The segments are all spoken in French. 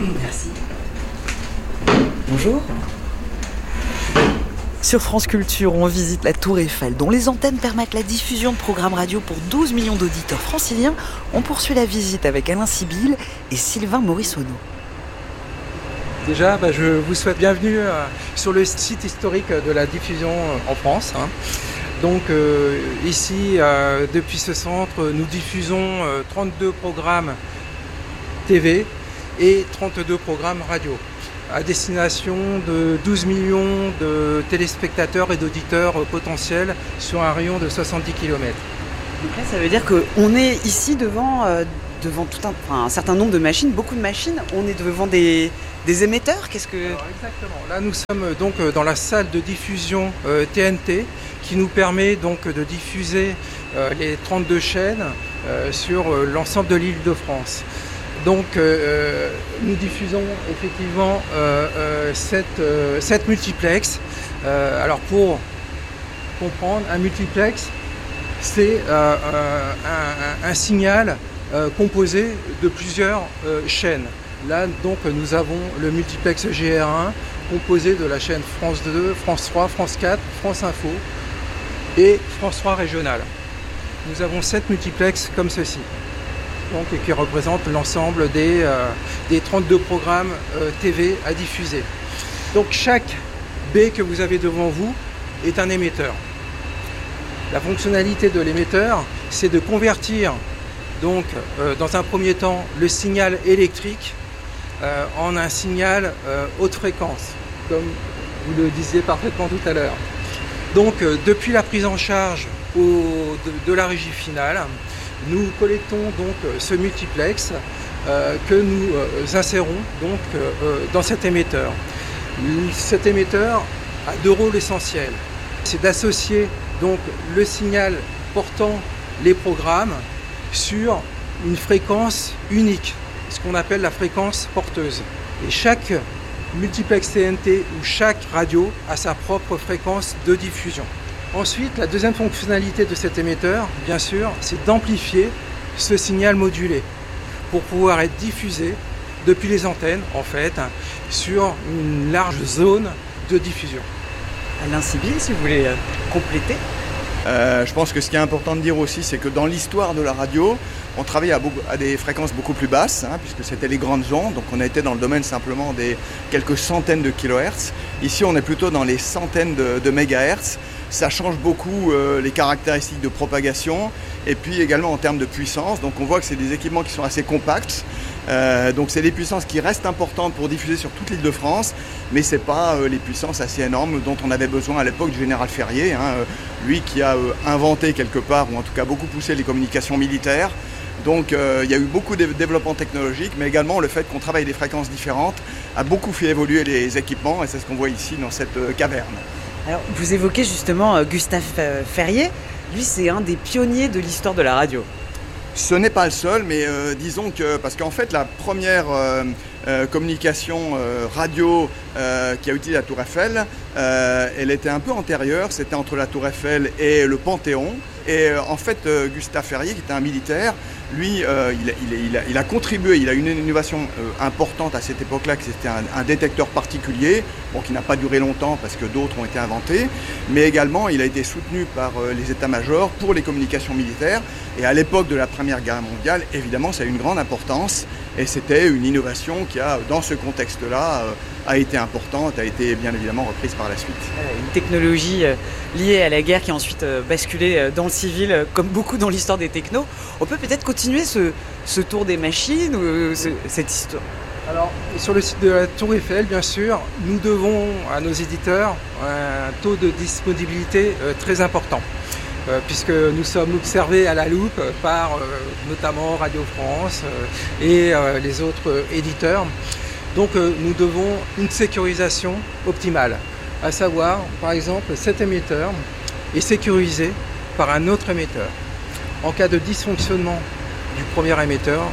Merci. Bonjour. Sur France Culture, on visite la Tour Eiffel, dont les antennes permettent la diffusion de programmes radio pour 12 millions d'auditeurs franciliens. On poursuit la visite avec Alain Sibylle et Sylvain Morisonneau. Déjà, je vous souhaite bienvenue sur le site historique de la diffusion en France. Donc ici, depuis ce centre, nous diffusons 32 programmes TV et 32 programmes radio à destination de 12 millions de téléspectateurs et d'auditeurs potentiels sur un rayon de 70 km. Donc là, ça veut dire qu'on est ici devant tout un certain nombre de machines, beaucoup de machines. On est devant des émetteurs. Alors, exactement. Là, nous sommes donc dans la salle de diffusion TNT qui nous permet donc de diffuser les 32 chaînes sur l'ensemble de l'Île-de-France. Donc nous diffusons effectivement 7 multiplex. Alors pour comprendre, un multiplex, c'est un signal composé de plusieurs chaînes. Là donc nous avons le multiplex GR1 composé de la chaîne France 2, France 3, France 4, France Info et France 3 régionale. Nous avons 7 multiplex comme ceci. Donc, qui représente l'ensemble des 32 programmes TV à diffuser. Donc chaque baie que vous avez devant vous est un émetteur. La fonctionnalité de l'émetteur, c'est de convertir donc, dans un premier temps le signal électrique en un signal haute fréquence, comme vous le disiez parfaitement tout à l'heure. Donc depuis la prise en charge de la régie finale, nous collectons donc ce multiplex que nous insérons donc dans cet émetteur. Cet émetteur a 2 rôles essentiels. C'est d'associer donc le signal portant les programmes sur une fréquence unique, ce qu'on appelle la fréquence porteuse. Et chaque multiplex TNT ou chaque radio a sa propre fréquence de diffusion. Ensuite, la deuxième fonctionnalité de cet émetteur, bien sûr, c'est d'amplifier ce signal modulé pour pouvoir être diffusé depuis les antennes, en fait, sur une large zone de diffusion. Alain Sibylle, si vous voulez compléter. Je pense que ce qui est important de dire aussi, c'est que dans l'histoire de la radio, on travaillait à des fréquences beaucoup plus basses, puisque c'était les grandes ondes, donc on a été dans le domaine simplement des quelques centaines de kilohertz. Ici, on est plutôt dans les centaines de mégahertz. Ça change beaucoup les caractéristiques de propagation et puis également en termes de puissance. Donc on voit que c'est des équipements qui sont assez compacts. Donc c'est des puissances qui restent importantes pour diffuser sur toute l'île de France, mais ce n'est pas les puissances assez énormes dont on avait besoin à l'époque du général Ferrier, lui qui a inventé quelque part, ou en tout cas beaucoup poussé les communications militaires. Donc il y a eu beaucoup de développement technologique, mais également le fait qu'on travaille des fréquences différentes a beaucoup fait évoluer les équipements, et c'est ce qu'on voit ici dans cette caverne. Alors, vous évoquez justement Gustave Ferrier. Lui, c'est un des pionniers de l'histoire de la radio. Ce n'est pas le seul, mais disons que, parce qu'en fait, la première communication radio qui a utilisé la Tour Eiffel, elle était un peu antérieure. C'était entre la Tour Eiffel et le Panthéon. Et en fait, Gustave Ferrier, qui était un militaire, lui, il a contribué, il a une innovation importante à cette époque-là, que c'était un détecteur particulier, qui n'a pas duré longtemps parce que d'autres ont été inventés, mais également il a été soutenu par les états-majors pour les communications militaires. Et à l'époque de la Première Guerre mondiale, évidemment, ça a eu une grande importance, et c'était une innovation qui a, dans ce contexte-là, a été importante, a été bien évidemment reprise par la suite. Une technologie liée à la guerre qui a ensuite basculé dans le civil, comme beaucoup dans l'histoire des technos. On peut peut-être continuer ce tour des machines, ou cette histoire. Alors, sur le site de la Tour Eiffel, bien sûr, nous devons à nos éditeurs un taux de disponibilité très important, puisque nous sommes observés à la loupe par notamment Radio France et les autres éditeurs. Donc nous devons une sécurisation optimale, à savoir, par exemple, cet émetteur est sécurisé par un autre émetteur. En cas de dysfonctionnement du premier émetteur,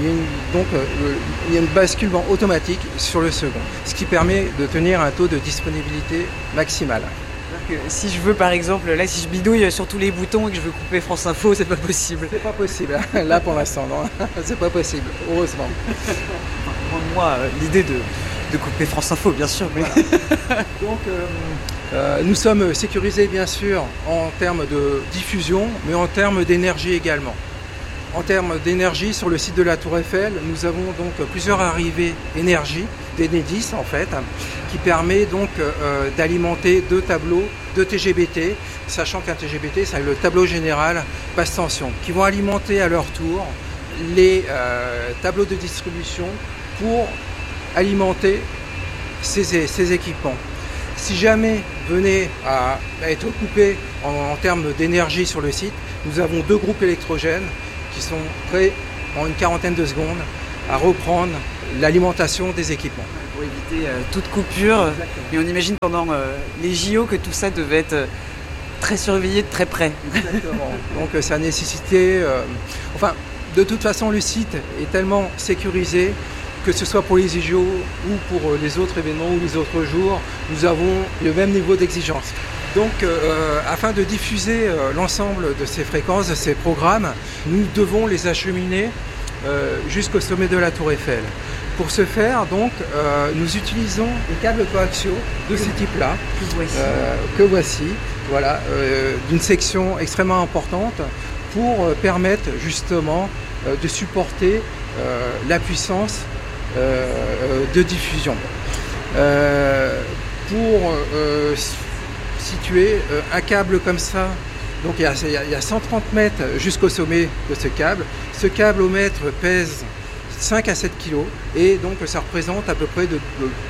il y a un basculement automatique sur le second, ce qui permet de tenir un taux de disponibilité maximal. Si je veux, par exemple, là, si je bidouille sur tous les boutons et que je veux couper France Info, c'est pas possible. C'est pas possible, là pour l'instant, non, c'est pas possible, heureusement. loin de moi l'idée de couper France Info, bien sûr. Mais... Voilà. Donc, nous sommes sécurisés, bien sûr, en termes de diffusion, mais en termes d'énergie également. En termes d'énergie, sur le site de la Tour Eiffel, nous avons donc plusieurs arrivées énergie, d'Enedis en fait, qui permet donc d'alimenter 2 tableaux de TGBT, sachant qu'un TGBT, c'est le tableau général basse tension, qui vont alimenter à leur tour les tableaux de distribution pour alimenter ces équipements. Si jamais venait à être coupé en termes d'énergie sur le site, nous avons 2 groupes électrogènes qui sont prêts en une quarantaine de secondes à reprendre l'alimentation des équipements. Pour éviter toute coupure. Exactement. Et on imagine pendant les JO que tout ça devait être très surveillé de très près. Exactement. Donc ça a nécessité... de toute façon, le site est tellement sécurisé que ce soit pour les JO ou pour les autres événements ou les autres jours, nous avons le même niveau d'exigence. Donc, afin de diffuser l'ensemble de ces fréquences, de ces programmes, nous devons les acheminer jusqu'au sommet de la Tour Eiffel. Pour ce faire, donc, nous utilisons des câbles coaxiaux de ce type-là, que voici, voilà, d'une section extrêmement importante pour permettre justement de supporter la puissance de diffusion. Pour situer un câble comme ça, donc il y a 130 mètres jusqu'au sommet de ce câble. Ce câble au mètre pèse 5 à 7 kg et donc ça représente à peu près de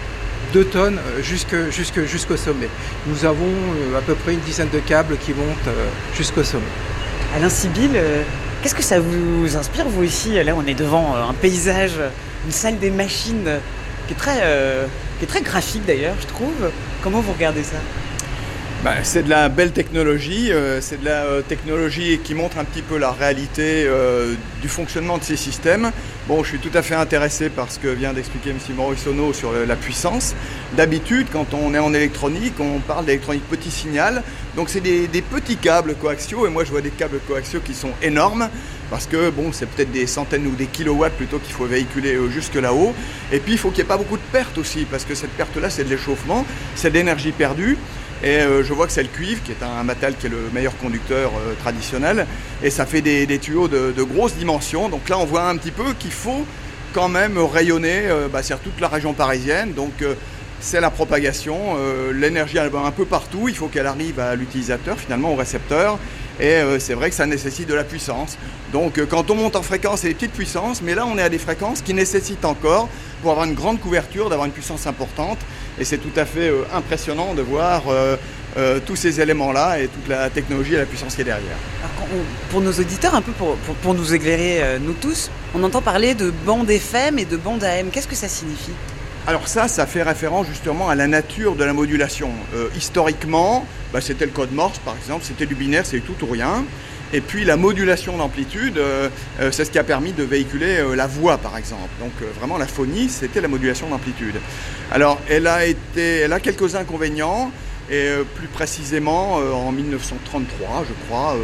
2 tonnes jusqu'au sommet. Nous avons à peu près une dizaine de câbles qui montent jusqu'au sommet. Alain Sibyl, qu'est-ce que ça vous inspire, vous ici? Là, on est devant un paysage, une salle des machines qui est très graphique d'ailleurs, je trouve. Comment vous regardez ça? C'est de la belle technologie, c'est de la technologie qui montre un petit peu la réalité du fonctionnement de ces systèmes. Bon, je suis tout à fait intéressé par ce que vient d'expliquer M. Morisonneau sur la puissance. D'habitude, quand on est en électronique, on parle d'électronique petit signal. Donc c'est des petits câbles coaxiaux, et moi je vois des câbles coaxiaux qui sont énormes, parce que bon, c'est peut-être des centaines ou des kilowatts plutôt qu'il faut véhiculer jusque là-haut. Et puis il faut qu'il n'y ait pas beaucoup de pertes aussi, parce que cette perte-là, c'est de l'échauffement, c'est de l'énergie perdue. Et je vois que c'est le cuivre, qui est un matériel qui est le meilleur conducteur traditionnel. Et ça fait des tuyaux de grosses dimensions. Donc là, on voit un petit peu qu'il faut quand même rayonner sur toute la région parisienne. Donc c'est la propagation. L'énergie, elle va un peu partout. Il faut qu'elle arrive à l'utilisateur, finalement, au récepteur. Et c'est vrai que ça nécessite de la puissance. Donc quand on monte en fréquence, c'est des petites puissances. Mais là, on est à des fréquences qui nécessitent encore, pour avoir une grande couverture, d'avoir une puissance importante. Et c'est tout à fait impressionnant de voir tous ces éléments-là et toute la technologie et la puissance qui est derrière. Alors, pour nos auditeurs, un peu pour nous éclairer, nous tous, on entend parler de bande FM et de bande AM. Qu'est-ce que ça signifie ? Alors ça fait référence justement à la nature de la modulation. Historiquement, c'était le code Morse par exemple, c'était du binaire, c'est tout ou rien. Et puis la modulation d'amplitude, c'est ce qui a permis de véhiculer la voix par exemple. Donc vraiment la phonie, c'était la modulation d'amplitude. Alors elle a quelques inconvénients, et plus précisément en 1933 je crois,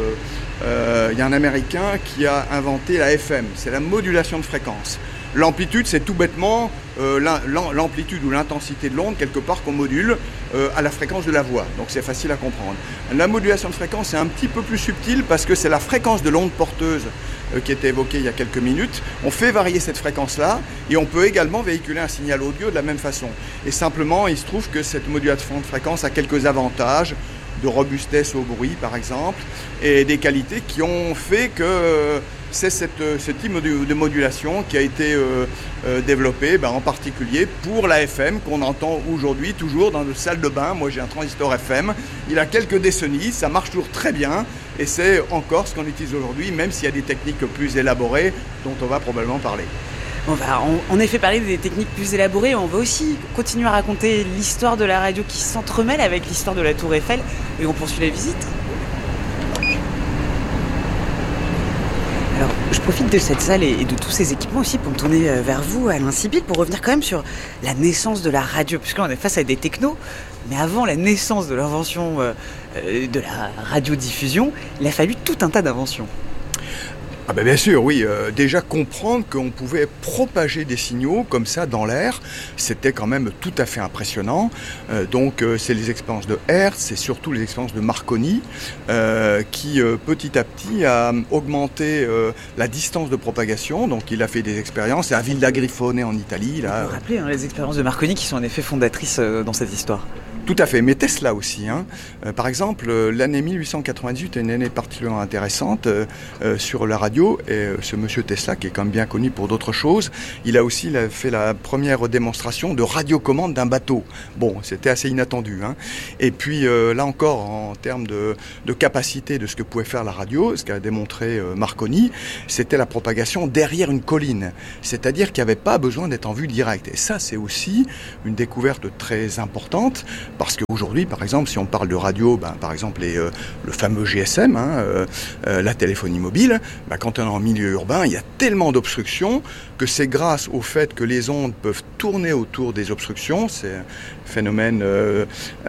il y a un Américain qui a inventé la FM, c'est la modulation de fréquence. L'amplitude, c'est tout bêtement l'amplitude ou l'intensité de l'onde, quelque part, qu'on module à la fréquence de la voix. Donc c'est facile à comprendre. La modulation de fréquence, c'est un petit peu plus subtil parce que c'est la fréquence de l'onde porteuse qui était évoquée il y a quelques minutes. On fait varier cette fréquence-là et on peut également véhiculer un signal audio de la même façon. Et simplement, il se trouve que cette modulation de fréquence a quelques avantages, de robustesse au bruit par exemple, et des qualités qui ont fait que c'est ce type de modulation qui a été développé en particulier pour la FM qu'on entend aujourd'hui toujours dans nos salles de bain. Moi j'ai un transistor FM, il a quelques décennies, ça marche toujours très bien et c'est encore ce qu'on utilise aujourd'hui, même s'il y a des techniques plus élaborées dont on va probablement parler. On va en effet parler des techniques plus élaborées, on va aussi continuer à raconter l'histoire de la radio qui s'entremêle avec l'histoire de la Tour Eiffel et on poursuit la visite. Alors, je profite de cette salle et de tous ces équipements aussi pour me tourner vers vous, Alain Sibyl, pour revenir quand même sur la naissance de la radio, puisque là on est face à des technos, mais avant la naissance de l'invention de la radiodiffusion, il a fallu tout un tas d'inventions. Ah ben bien sûr, oui. Déjà comprendre qu'on pouvait propager des signaux comme ça dans l'air, c'était quand même tout à fait impressionnant. Donc c'est les expériences de Hertz, c'est surtout les expériences de Marconi qui petit à petit a augmenté la distance de propagation. Donc il a fait des expériences. C'est à Villa Grifone en Italie. Là. Vous vous rappelez les expériences de Marconi qui sont en effet fondatrices dans cette histoire. Tout à fait, mais Tesla aussi. Par exemple, l'année 1898 est une année particulièrement intéressante sur la radio. Et ce monsieur Tesla, qui est quand même bien connu pour d'autres choses, il a aussi fait la première démonstration de radiocommande d'un bateau. Bon, c'était assez inattendu. Et puis là encore, en termes de capacité de ce que pouvait faire la radio, ce qu'a démontré Marconi, c'était la propagation derrière une colline. C'est-à-dire qu'il n'y avait pas besoin d'être en vue directe. Et ça, c'est aussi une découverte très importante. Parce qu'aujourd'hui, par exemple, si on parle de radio, par exemple le fameux GSM, la téléphonie mobile, quand on est en milieu urbain, il y a tellement d'obstructions que c'est grâce au fait que les ondes peuvent tourner autour des obstructions, c'est un phénomène de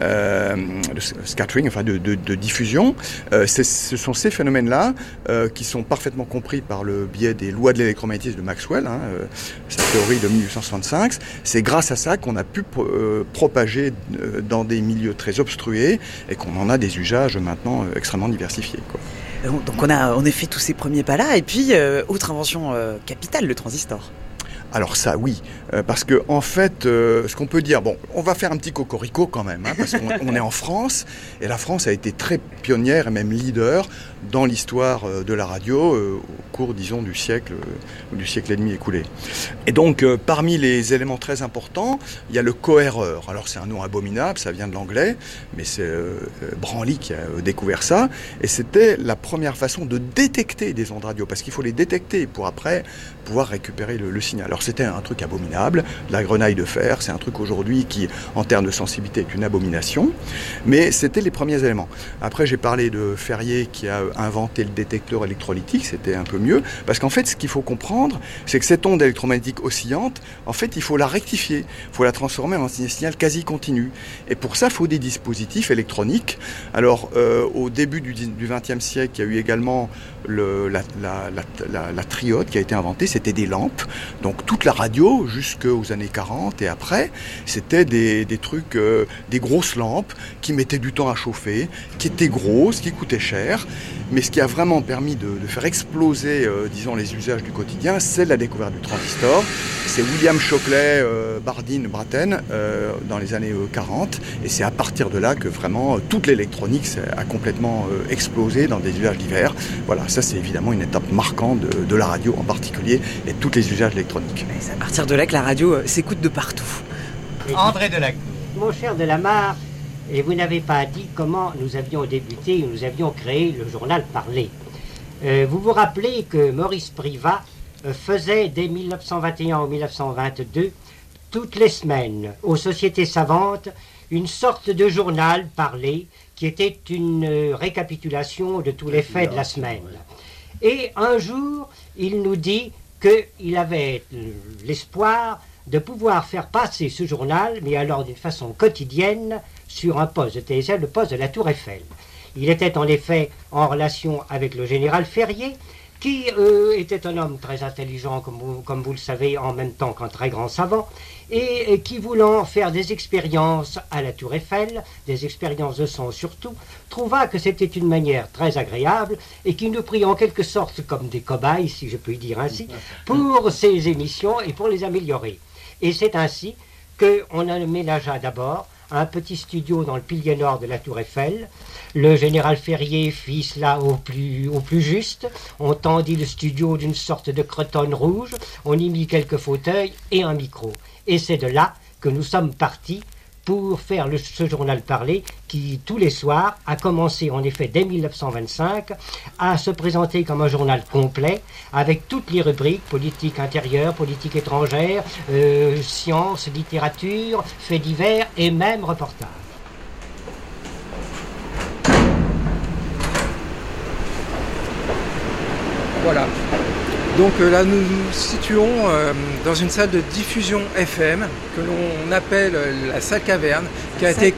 scattering, enfin de diffusion. Ce sont ces phénomènes-là qui sont parfaitement compris par le biais des lois de l'électromagnétisme de Maxwell, sa théorie de 1865. C'est grâce à ça qu'on a pu propager dans des milieux très obstrués et qu'on en a des usages maintenant extrêmement diversifiés, quoi. Donc on a en effet tous ces premiers pas-là, et puis autre invention capitale, le transistor. Alors ça, oui, parce que en fait, ce qu'on peut dire, on va faire un petit cocorico quand même, parce qu'on est en France, et la France a été très pionnière et même leader dans l'histoire de la radio au cours, disons, du siècle et demi écoulé. Et donc, parmi les éléments très importants, il y a le cohéreur. Alors c'est un nom abominable, ça vient de l'anglais, mais c'est Branly qui a découvert ça, et c'était la première façon de détecter des ondes radio, parce qu'il faut les détecter pour après pouvoir récupérer le signal. Alors c'était un truc abominable, la grenaille de fer, c'est un truc aujourd'hui qui, en termes de sensibilité, est une abomination, mais c'était les premiers éléments. Après, j'ai parlé de Ferrier qui a inventé le détecteur électrolytique, c'était un peu mieux, parce qu'en fait, ce qu'il faut comprendre, c'est que cette onde électromagnétique oscillante, en fait, il faut la rectifier, il faut la transformer en un signal quasi continu. Et pour ça, il faut des dispositifs électroniques. Alors, au début du XXe siècle, il y a eu également la triode qui a été inventée, c'était des lampes. Donc toute la radio, jusqu'aux années 40 et après, c'était des trucs, des grosses lampes qui mettaient du temps à chauffer, qui étaient grosses, qui coûtaient cher. Mais ce qui a vraiment permis de faire exploser, disons, les usages du quotidien, c'est la découverte du transistor. C'est William Shockley, Bardeen, Brattain, dans les années 40. Et c'est à partir de là que vraiment toute l'électronique a complètement explosé dans des usages divers. Voilà, ça c'est évidemment une étape marquante de la radio en particulier et de tous les usages électroniques. Et c'est à partir de là que la radio s'écoute de partout. André Delacour. Mon cher Delamarre, et vous n'avez pas dit comment nous avions débuté, nous avions créé le journal Parler. Vous vous rappelez que Maurice Privat faisait dès 1921 ou 1922, toutes les semaines, aux Sociétés Savantes, une sorte de journal Parler qui était une récapitulation de tous les faits de la semaine. Et un jour, il nous dit qu'il avait l'espoir de pouvoir faire passer ce journal, mais alors d'une façon quotidienne, sur un poste de TSL, le poste de la Tour Eiffel. Il était en effet en relation avec le général Ferrier, qui était un homme très intelligent, comme vous le savez, en même temps qu'un très grand savant, et qui, voulant faire des expériences à la Tour Eiffel, des expériences de son surtout, trouva que c'était une manière très agréable et qui nous prit en quelque sorte comme des cobayes, si je puis dire ainsi, pour ces émissions et pour les améliorer. Et c'est ainsi qu'on aménagea d'abord un petit studio dans le pilier nord de la Tour Eiffel. Le général Ferrier fit cela au plus juste. On tendit le studio d'une sorte de cretonne rouge, on y mit quelques fauteuils et un micro. Et c'est de là que nous sommes partis pour faire ce journal Parler qui, tous les soirs, a commencé en effet dès 1925 à se présenter comme un journal complet avec toutes les rubriques, politique intérieure, politique étrangère, sciences, littérature, faits divers et même reportages. Voilà. Donc là, nous nous situons dans une salle de diffusion FM que l'on appelle la salle caverne, qui a été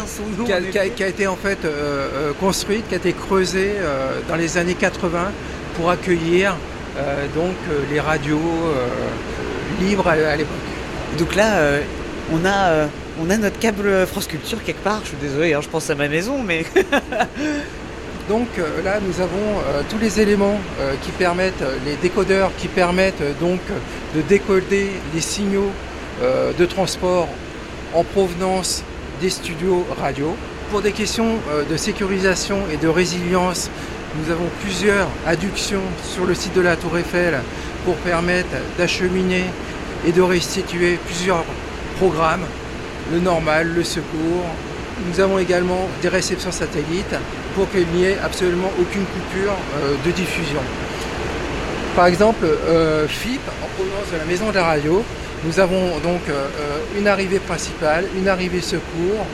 en fait construite, qui a été creusée dans les années 80 pour accueillir les radios libres à l'époque. Donc là, on a notre câble France Culture quelque part. Je suis désolé, je pense à ma maison, mais... Donc là, nous avons tous les éléments qui permettent, les décodeurs qui permettent donc de décoder les signaux de transport en provenance des studios radio. Pour des questions de sécurisation et de résilience, nous avons plusieurs adductions sur le site de la Tour Eiffel pour permettre d'acheminer et de restituer plusieurs programmes, le normal, le secours. Nous avons également des réceptions satellites pour qu'il n'y ait absolument aucune coupure de diffusion. Par exemple, FIP, en provenance de la maison de la radio, nous avons donc une arrivée principale, une arrivée secours,